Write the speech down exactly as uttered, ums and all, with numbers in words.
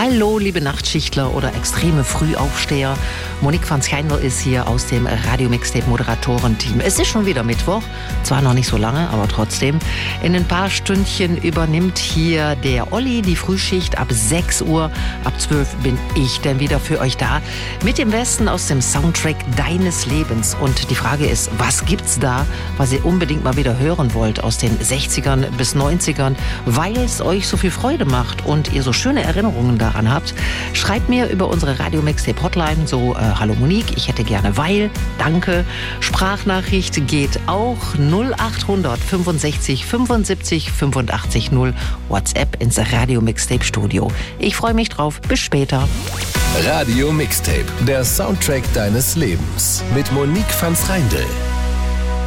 Hallo, liebe Nachtschichtler oder extreme Frühaufsteher. Monique van Schijndel ist hier aus dem Radio Mixtape Moderatorenteam. Es ist schon wieder Mittwoch, zwar noch nicht so lange, aber trotzdem. In ein paar Stündchen übernimmt hier der Olli die Frühschicht ab sechs Uhr. Ab zwölf bin ich dann wieder für euch da mit dem Besten aus dem Soundtrack deines Lebens. Und die Frage ist, was gibt's da, was ihr unbedingt mal wieder hören wollt aus den sechzigern bis neunzigern, weil es euch so viel Freude macht und ihr so schöne Erinnerungen daran habt? Schreibt mir über unsere Radio Mixtape Hotline so, äh, hallo Monique, ich hätte gerne weil, danke. Sprachnachricht geht auch null achthundert fünfundsechzig fünfundsiebzig fünfundachtzig null. WhatsApp ins Radio Mixtape Studio. Ich freue mich drauf. Bis später. Radio Mixtape, der Soundtrack deines Lebens mit Monique van Schijndel.